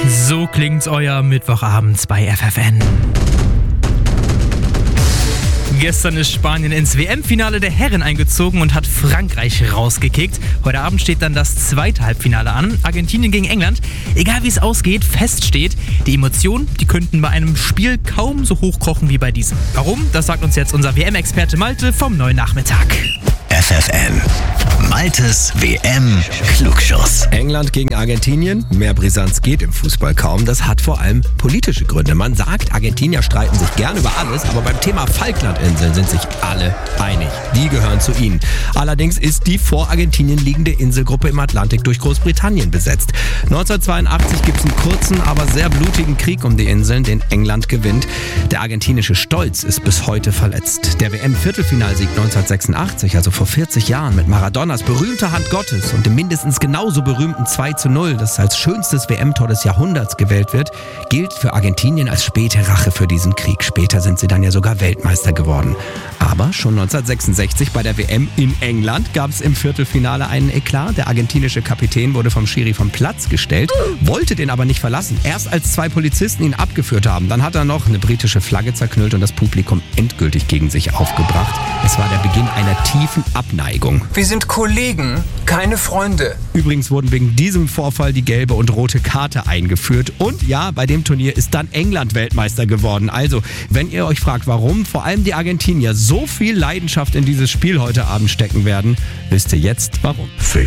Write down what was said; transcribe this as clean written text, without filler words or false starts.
So klingt euer Mittwochabend bei FFN. Gestern ist Spanien ins WM-Finale der Herren eingezogen und hat Frankreich rausgekickt. Heute Abend steht dann das zweite Halbfinale an. Argentinien gegen England. Egal wie es ausgeht, fest steht, die Emotionen, die könnten bei einem Spiel kaum so hochkochen wie bei diesem. Warum? Das sagt uns jetzt unser WM-Experte Malte vom Neuen Nachmittag. FFN. Maltes WM-Klugschuss. England gegen Argentinien. Mehr Brisanz geht im Fußball kaum. Das hat vor allem politische Gründe. Man sagt, Argentinier streiten sich gern über alles, aber beim Thema Falklandinseln sind sich alle einig. Die gehören zu ihnen. Allerdings ist die vor Argentinien liegende Inselgruppe im Atlantik durch Großbritannien besetzt. 1982 gibt es einen kurzen, aber sehr blutigen Krieg um die Inseln, den England gewinnt. Der argentinische Stolz ist bis heute verletzt. Der WM-Viertelfinalsieg 1986, also vor 40 Jahren mit Maradonas berühmter Hand Gottes und dem mindestens genauso berühmten 2:0, das als schönstes WM-Tor des Jahrhunderts gewählt wird, gilt für Argentinien als späte Rache für diesen Krieg. Später sind sie dann ja sogar Weltmeister geworden. Aber schon 1966 bei der WM in England gab es im Viertelfinale einen Eklat. Der argentinische Kapitän wurde vom Schiri vom Platz gestellt, wollte den aber nicht verlassen. Erst als 2 Polizisten ihn abgeführt haben, dann hat er noch eine britische Flagge zerknüllt und das Publikum endgültig gegen sich aufgebracht. Es war der Beginn einer tiefen Abneigung. Wir sind Kollegen, keine Freunde. Übrigens wurden wegen diesem Vorfall die gelbe und rote Karte eingeführt. Und ja, bei dem Turnier ist dann England Weltmeister geworden. Also, wenn ihr euch fragt, warum vor allem die Argentinier so viel Leidenschaft in dieses Spiel heute Abend stecken werden, wisst ihr jetzt warum.